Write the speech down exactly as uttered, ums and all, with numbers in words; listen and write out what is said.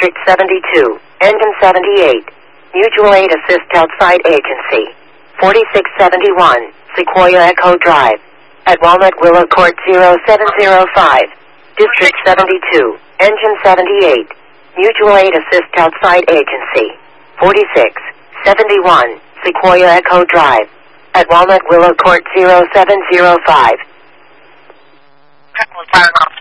District seventy-two, Engine seventy-eight. Mutual Aid Assist Outside Agency. forty-six seventy-one, Sequoia Echo Drive. At Walnut Willow Court zero seven zero five. District seventy-two, Engine seventy-eight. Mutual Aid Assist Outside Agency. forty-six seventy-one, Sequoia Echo Drive. At Walnut Willow Court zero seven zero five.